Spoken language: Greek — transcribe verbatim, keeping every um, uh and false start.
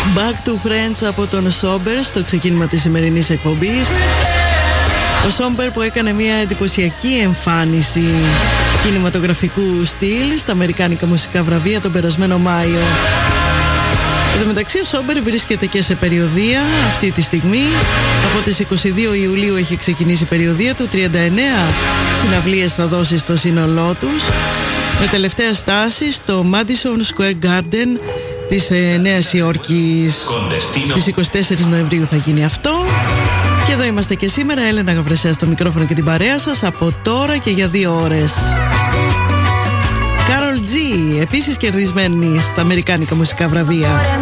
Back to Friends από τον Somber στο ξεκίνημα της σημερινής εκπομπής. Ο Somber που έκανε μια εντυπωσιακή εμφάνιση κινηματογραφικού στυλ στα αμερικάνικα μουσικά βραβεία τον περασμένο Μάιο. Εν τω μεταξύ ο Somber βρίσκεται και σε περιοδεία αυτή τη στιγμή. Από τις είκοσι δύο Ιουλίου έχει ξεκινήσει η περιοδεία του. τριάντα εννέα συναυλίες θα δώσει στο σύνολό τους, με τελευταία στάση στο Madison Square Garden της ε, Νέας Υόρκης. Στις είκοσι τέσσερις Νοεμβρίου θα γίνει αυτό. Και εδώ είμαστε και σήμερα, Έλενα Γαβρεσέα στο μικρόφωνο και την παρέα σας από τώρα και για δύο ώρες. Karol G, επίσης κερδισμένη στα αμερικάνικα μουσικά βραβεία.